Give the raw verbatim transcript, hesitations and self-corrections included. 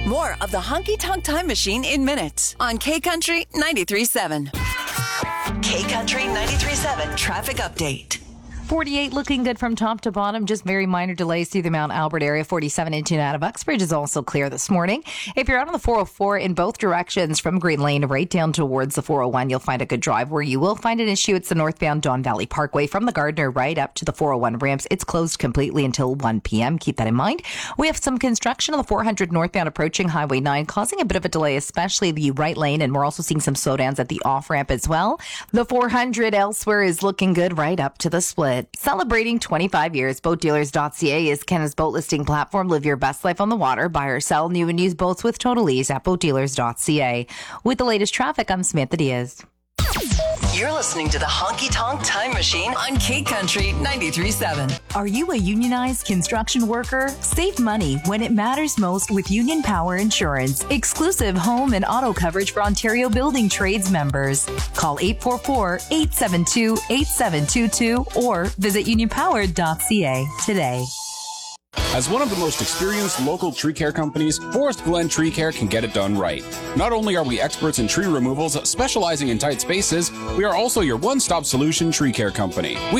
More of the Honky Tonk Time Machine in minutes on K Country ninety-three point seven. K Country ninety-three point seven traffic update. forty-eight looking good from top to bottom. Just very minor delays through the Mount Albert area. forty-seven into and out of Uxbridge is also clear this morning. If you're out on the four oh four in both directions from Green Lane right down towards the four oh one, you'll find a good drive. Where you will find an issue, it's the northbound Don Valley Parkway from the Gardner right up to the four oh one ramps. It's closed completely until one p.m. Keep that in mind. We have some construction on the four hundred northbound approaching Highway nine, causing a bit of a delay, especially the right lane, and we're also seeing some slowdowns at the off-ramp as well. The four hundred elsewhere is looking good right up to the split. Celebrating twenty-five years, boat dealers dot c a is Canada's boat listing platform. Live your best life on the water. Buy or sell new and used boats with total ease at boat dealers dot c a. With the latest traffic, I'm Samantha Diaz. You're listening to the Honky Tonk Time Machine on K Country ninety-three point seven. Are you a unionized construction worker? Save money when it matters most with Union Power Insurance. Exclusive home and auto coverage for Ontario Building Trades members. Call eight four four, eight seven two, eight seven two two or visit union power dot c a today. As one of the most experienced local tree care companies, Forest Glen Tree Care can get it done right. Not only are we experts in tree removals specializing in tight spaces, we are also your one-stop solution tree care company. We